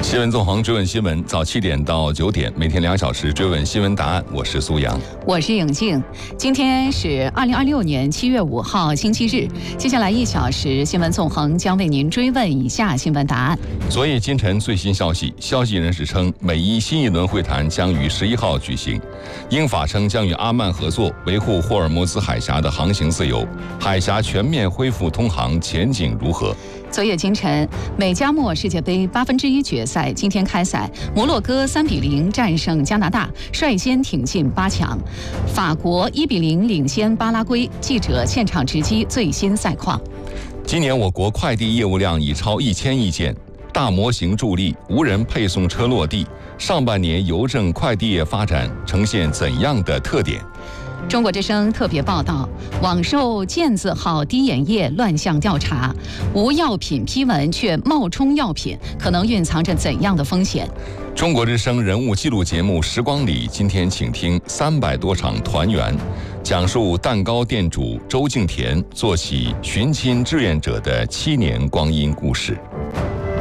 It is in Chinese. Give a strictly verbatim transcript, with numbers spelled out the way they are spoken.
新闻纵横追问新闻，早七点到九点，每天两小时追问新闻答案。我是苏阳， 我是颖静。今天是二零二六年七月五号，星期日。接下来一小时，新闻纵横将为您追问以下新闻答案。 昨夜今晨最新消息，消息人士称，美伊新一轮会谈将于十一号举行。英法称将与阿曼合作，维护霍尔摩兹海峡的航行自由，海峡全面恢复通航前景如何？ 昨夜今晨，美加墨世界杯八分之一决赛今天开赛，摩洛哥三比零战胜加拿大，率先挺进八强。法国一比零领先巴拉圭。记者现场直击最新赛况。 今年我国快递业务量已超一千亿件，大模型助力，无人配送车落地。上半年邮政快递业发展呈现怎样的特点？ 中国之声特别报道：网售健字号滴眼液乱象调查，无药品批文却冒充药品，可能蕴藏着怎样的风险？ 中国之声人物纪录节目《时光里》今天请听三百多场团圆，讲述蛋糕店主周敬田做起寻亲志愿者的七年光阴故事。